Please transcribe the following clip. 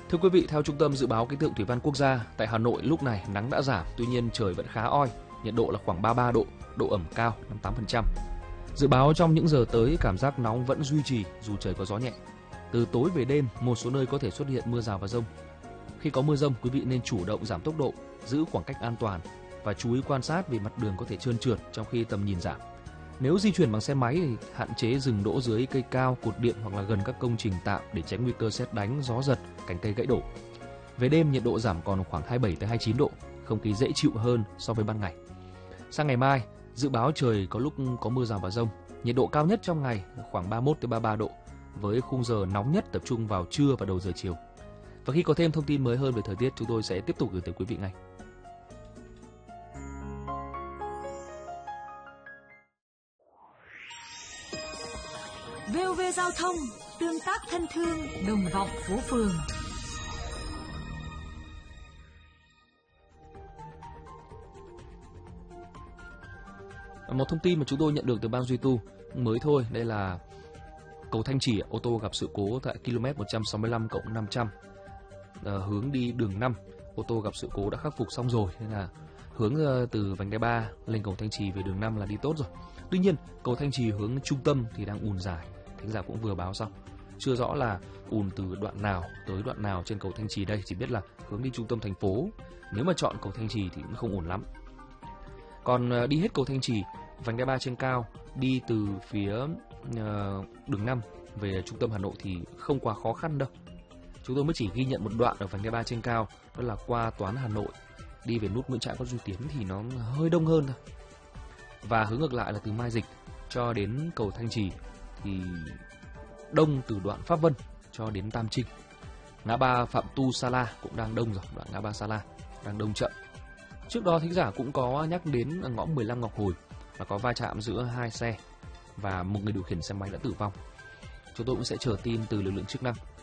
Thưa quý vị, theo Trung tâm Dự báo Khí tượng Thủy văn Quốc gia, tại Hà Nội lúc này nắng đã giảm, tuy nhiên trời vẫn khá oi, nhiệt độ là khoảng 33 độ, độ ẩm cao 58%. Dự báo trong những giờ tới cảm giác nóng vẫn duy trì dù trời có gió nhẹ. Từ tối về đêm, một số nơi có thể xuất hiện mưa rào và dông. Khi có mưa dông, quý vị nên chủ động giảm tốc độ, giữ khoảng cách an toàn và chú ý quan sát vì mặt đường có thể trơn trượt trong khi tầm nhìn giảm. Nếu di chuyển bằng xe máy thì hạn chế dừng đỗ dưới cây cao, cột điện hoặc là gần các công trình tạm để tránh nguy cơ sét đánh, gió giật, cành cây gãy đổ. Về đêm nhiệt độ giảm còn khoảng 27 tới 29 độ, không khí dễ chịu hơn so với ban ngày. Sang ngày mai, dự báo trời có lúc có mưa rào và dông, nhiệt độ cao nhất trong ngày khoảng 31 tới 33 độ với khung giờ nóng nhất tập trung vào trưa và đầu giờ chiều. Và khi có thêm thông tin mới hơn về thời tiết, chúng tôi sẽ tiếp tục gửi tới quý vị ngay. VOV Giao thông, tương tác thân thương, đồng vọng phố phường. Một thông tin mà chúng tôi nhận được từ ban duy tu mới thôi, đây là cầu Thanh Trì, ô tô gặp sự cố tại km 165+500 hướng đi đường 5. Ô tô gặp sự cố đã khắc phục xong rồi, nên là hướng từ vành đai 3 lên cầu Thanh Trì về đường 5 là đi tốt rồi. Tuy nhiên, cầu Thanh Trì hướng trung tâm thì đang ùn dài. Thính giả cũng vừa báo xong. Chưa rõ là ùn từ đoạn nào tới đoạn nào trên cầu Thanh Trì đây, chỉ biết là hướng đi trung tâm thành phố. Nếu mà chọn cầu Thanh Trì thì cũng không ùn lắm. Còn đi hết cầu Thanh Trì, vành đai 3 trên cao, đi từ phía đường 5 về trung tâm Hà Nội thì không quá khó khăn đâu. Chúng tôi mới chỉ ghi nhận một đoạn ở vành đai 3 trên cao, đó là qua Toán Hà Nội, đi về nút Nguyễn Trãi, Quận Duy Tiến thì nó hơi đông hơn thôi. Và hướng ngược lại là từ Mai Dịch cho đến cầu Thanh Trì thì đông từ đoạn Pháp Vân cho đến Tam Trinh. Ngã ba Phạm Tu Sa La cũng đang đông rồi, đoạn ngã ba Sa La đang đông chậm. Trước đó thính giả cũng có nhắc đến ngõ 15 Ngọc Hồi là có va chạm giữa hai xe và một người điều khiển xe máy đã tử vong. Chúng tôi cũng sẽ chờ tin từ lực lượng chức năng